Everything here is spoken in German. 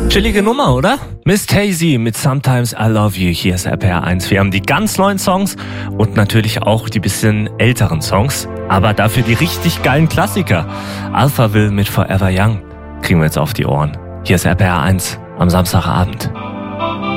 Chillige Nummer, oder? Miss Daisy mit Sometimes I Love You. Hier ist RPR 1. Wir haben die ganz neuen Songs und natürlich auch die bisschen älteren Songs. Aber dafür die richtig geilen Klassiker. Alphaville mit Forever Young kriegen wir jetzt auf die Ohren. Hier ist RPR 1 am Samstagabend.